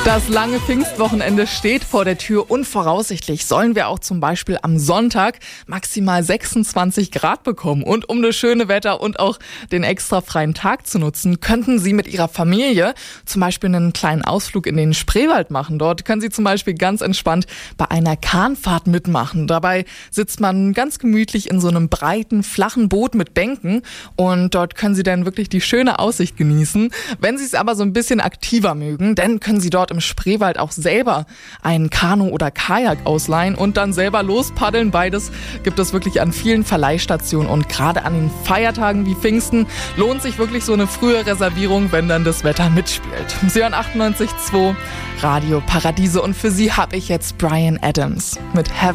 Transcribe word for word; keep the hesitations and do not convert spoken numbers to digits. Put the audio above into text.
Das lange Pfingstwochenende steht vor der Tür und voraussichtlich sollen wir auch zum Beispiel am Sonntag maximal sechsundzwanzig Grad bekommen. Und um das schöne Wetter und auch den extra freien Tag zu nutzen, könnten Sie mit Ihrer Familie zum Beispiel einen kleinen Ausflug in den Spreewald machen. Dort können Sie zum Beispiel ganz entspannt bei einer Kahnfahrt mitmachen. Dabei sitzt man ganz gemütlich in so einem breiten, flachen Boot mit Bänken und dort können Sie dann wirklich die schöne Aussicht genießen. Wenn Sie es aber so ein bisschen aktiver mögen, dann können Sie dort im Spreewald auch selber einen Kanu oder Kajak ausleihen und dann selber lospaddeln. Beides gibt es wirklich an vielen Verleihstationen und gerade an den Feiertagen wie Pfingsten lohnt sich wirklich so eine frühe Reservierung, wenn dann das Wetter mitspielt. Sie hören achtundneunzig Komma zwei Radio Paradiese und für Sie habe ich jetzt Bryan Adams mit Heaven.